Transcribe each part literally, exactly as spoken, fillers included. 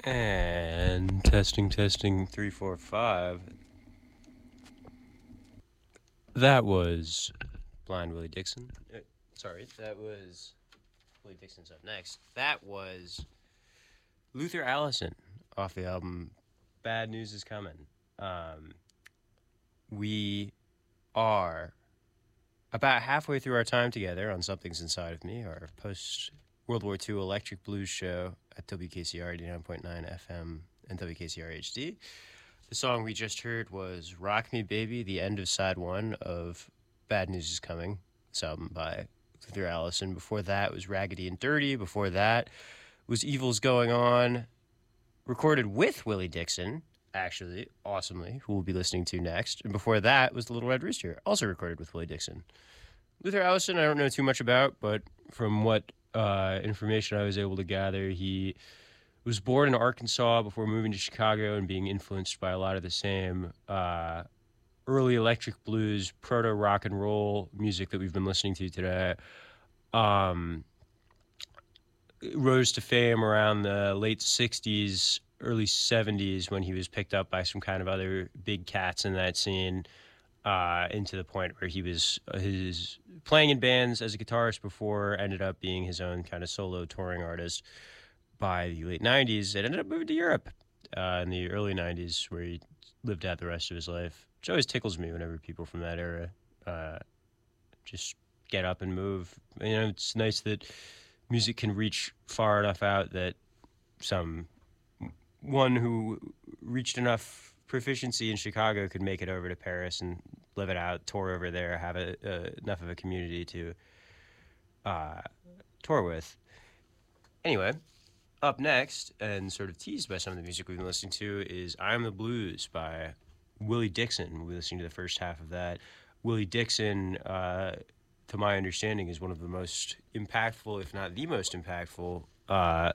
And testing, testing, three, four, five. That was Blind Willie Dixon. Uh, sorry, that was Willie Dixon's up next. That was Luther Allison off the album Bad News Is Coming. Um, we are about halfway through our time together on Something's Inside of Me, our post World War Two electric blues show at W K C R eighty-nine point nine F M and W K C R H D. The song we just heard was Rock Me Baby, the end of side one of Bad News Is Coming. This album by Luther Allison. Before that was Raggedy and Dirty. Before that was Evil's Going On, recorded with Willie Dixon, actually, awesomely, who we'll be listening to next. And before that was The Little Red Rooster, also recorded with Willie Dixon. Luther Allison, I don't know too much about, but from what uh, information I was able to gather, he was born in Arkansas before moving to Chicago and being influenced by a lot of the same uh, early electric blues, proto rock and roll music that we've been listening to today. Um, rose to fame around the late sixties, early seventies when he was picked up by some kind of other big cats in that scene, uh, into the point where he was uh, his playing in bands as a guitarist before ended up being his own kind of solo touring artist. By the late nineties, and ended up moving to Europe uh, in the early nineties, where he lived out the rest of his life. Which always tickles me whenever people from that era uh, just get up and move. You know, it's nice that music can reach far enough out that some one who reached enough proficiency in Chicago could make it over to Paris and live it out, tour over there, have a, uh, enough of a community to uh, tour with. Anyway. Up next, and sort of teased by some of the music we've been listening to, is I'm the Blues by Willie Dixon. We'll be listening to the first half of that. Willie Dixon, uh, to my understanding, is one of the most impactful, if not the most impactful, uh,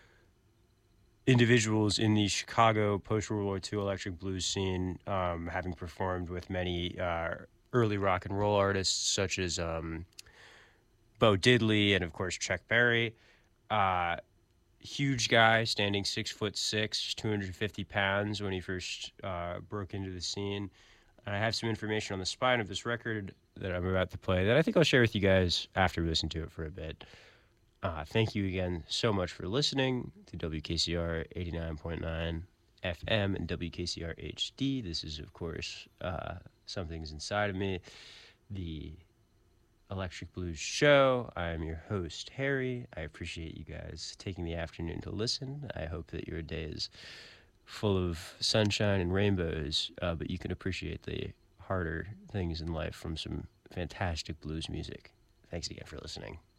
individuals in the Chicago post-World War Two electric blues scene, um, having performed with many uh, early rock and roll artists such as um, Bo Diddley and, of course, Chuck Berry. Uh, Huge guy, standing six foot six, two hundred fifty pounds when he first uh, broke into the scene. I have some information on the spine of this record that I'm about to play that I think I'll share with you guys after we listen to it for a bit. Uh, thank you again so much for listening to W K C R eighty-nine point nine F M and W K C R H D. This is, of course, uh, Something's Inside of Me, the Electric Blues Show. I'm your host, Harry. I appreciate you guys taking the afternoon to listen. I hope that your day is full of sunshine and rainbows, uh, but you can appreciate the harder things in life from some fantastic blues music. Thanks again for listening.